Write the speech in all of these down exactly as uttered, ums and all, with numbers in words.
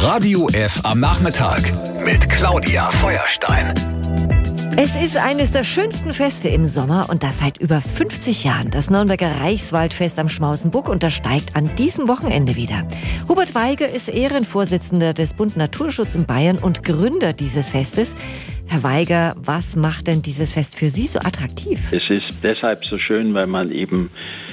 Radio F am Nachmittag mit Claudia Feuerstein. Es ist eines der schönsten Feste im Sommer und das seit über fünfzig Jahren. Das Nürnberger Reichswaldfest am Schmausenbuck und das steigt an diesem Wochenende wieder. Hubert Weiger ist Ehrenvorsitzender des Bund Naturschutz in Bayern und Gründer dieses Festes. Herr Weiger, was macht denn dieses Fest für Sie so attraktiv? Es ist deshalb so schön, weil man eben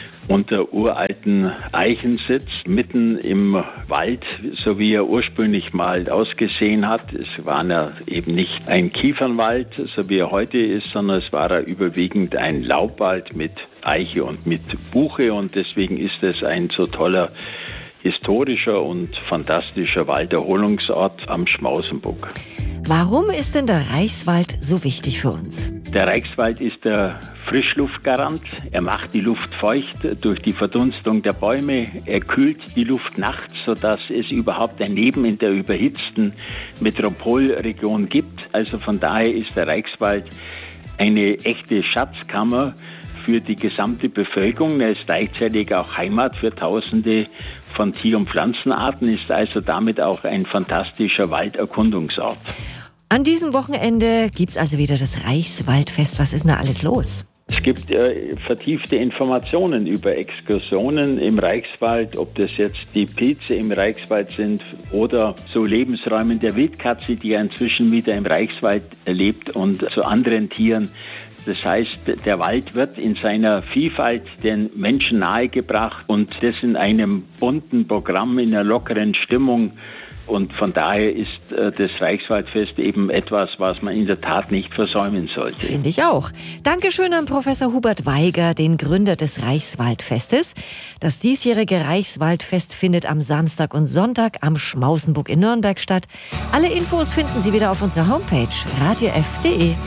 unter uralten Eichen sitzt, mitten im Wald, so wie er ursprünglich mal ausgesehen hat. Es war ja eben nicht ein Kiefernwald, so wie er heute ist, sondern es war ja überwiegend ein Laubwald mit Eiche und mit Buche und deswegen ist es ein so toller historischer und fantastischer Walderholungsort am Schmausenbuck. Warum ist denn der Reichswald so wichtig für uns? Der Reichswald ist der Frischluftgarant. Er macht die Luft feucht durch die Verdunstung der Bäume. Er kühlt die Luft nachts, sodass es überhaupt ein Leben in der überhitzten Metropolregion gibt. Also von daher ist der Reichswald eine echte Schatzkammer für die gesamte Bevölkerung. Er ist gleichzeitig auch Heimat für Tausende von Tier- und Pflanzenarten, ist also damit auch ein fantastischer Walderkundungsort. An diesem Wochenende gibt's also wieder das Reichswaldfest. Was ist denn da alles los? Es gibt äh, vertiefte Informationen über Exkursionen im Reichswald, ob das jetzt die Pilze im Reichswald sind oder so Lebensräume der Wildkatze, die ja inzwischen wieder im Reichswald lebt und zu anderen Tieren. Das heißt, der Wald wird in seiner Vielfalt den Menschen nahegebracht und das in einem bunten Programm, in einer lockeren Stimmung. Und von daher ist das Reichswaldfest eben etwas, was man in der Tat nicht versäumen sollte. Finde ich auch. Dankeschön an Professor Hubert Weiger, den Gründer des Reichswaldfestes. Das diesjährige Reichswaldfest findet am Samstag und Sonntag am Schmausenbuck in Nürnberg statt. Alle Infos finden Sie wieder auf unserer Homepage radio f punkt de.